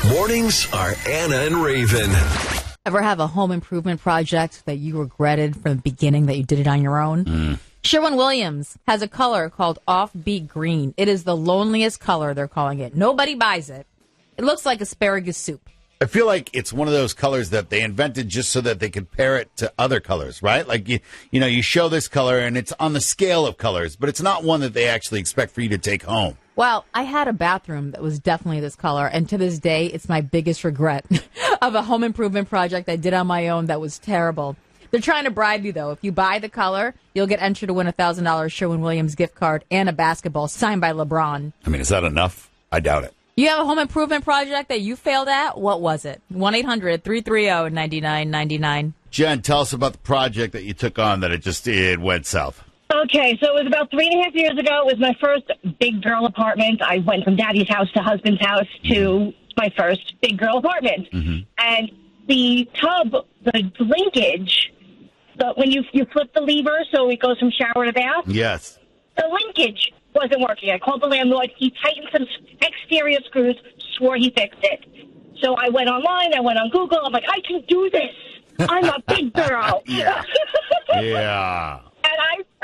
Mornings are Anna and Raven. Ever have a home improvement project that you regretted from the beginning that you did it on your own? Sherwin-Williams has a color called Offbeat Green. It is the loneliest color, they're calling it. Nobody buys it. It looks like asparagus soup. I feel like it's one of those colors that they invented just so that they could pair it to other colors, right? Like, you show this color and it's on the scale of colors, but it's not one that they actually expect for you to take home. Well, I had a bathroom that was definitely this color, and to this day, it's my biggest regret of a home improvement project I did on my own that was terrible. They're trying to bribe you, though. If you buy the color, you'll get entered to win a $1,000 Sherwin-Williams gift card and a basketball signed by LeBron. I mean, is that enough? I doubt it. You have a home improvement project that you failed at? What was it? 1-800-330-9999. Jen, tell us about the project that you took on that it went south. Okay, so it was about 3.5 years ago. It was my first big girl apartment. I went from daddy's house to husband's house to my first big girl apartment. Mm-hmm. And the tub, the linkage, when you flip the lever so it goes from shower to bath. Yes. The linkage wasn't working. I called the landlord. He tightened some exterior screws, swore he fixed it. So I went online. I went on Google. I'm like, I can do this. I'm a big girl. Yeah. Yeah. And I